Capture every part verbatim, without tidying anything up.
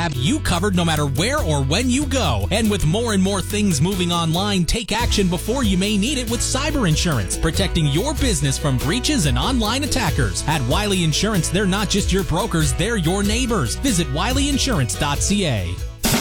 have you covered no matter where or when you go. And with more and more things moving online, take action before you may need it with cyber insurance, protecting your business from breaches and online attackers. At Wiley Insurance, they're not just your brokers, they're your neighbors. Visit wiley insurance dot c a.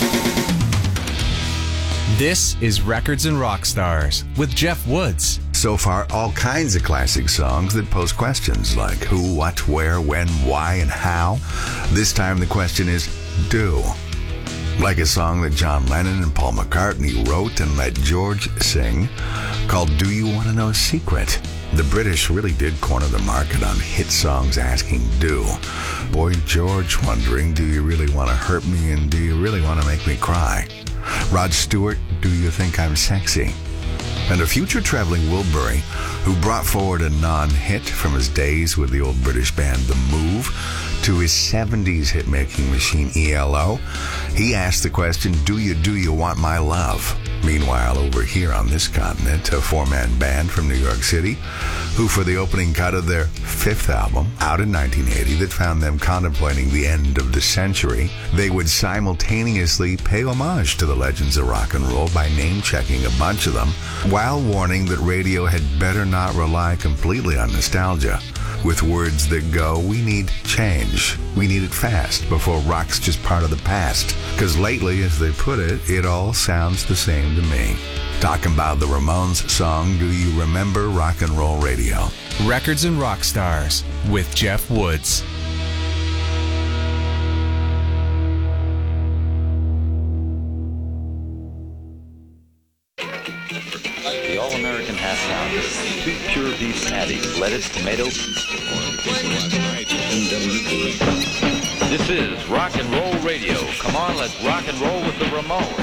This is Records and Rock Stars with Jeff Woods. So far, all kinds of classic songs that pose questions like who, what, where, when, why, and how. This time the question is do. Like a song that John Lennon and Paul McCartney wrote and let George sing called Do You Want to Know a Secret? The British really did corner the market on hit songs asking do. Boy George wondering, do you really want to hurt me and do you really want to make me cry? Rod Stewart, Do You Think I'm Sexy? And a future traveling Wilbury who brought forward a non-hit from his days with the old British band The Move to his seventies hit-making machine E L O. He asked the question, do you, do you want my love? Meanwhile, over here on this continent, a four-man band from New York City, who for the opening cut of their fifth album, out in nineteen eighty, that found them contemplating the end of the century, they would simultaneously pay homage to the legends of rock and roll by name-checking a bunch of them, while warning that radio had better not rely completely on nostalgia. With words that go, we need change. We need it fast before rock's just part of the past. Because lately, as they put it, it all sounds the same to me. Talking about the Ramones song, Do You Remember Rock and Roll Radio? Records and Rock Stars with Jeff Woods. The All-American Half Pound, two pure beef patties, lettuce, tomato. This is Rock and Roll Radio. Come on, let's rock and roll with the Ramones.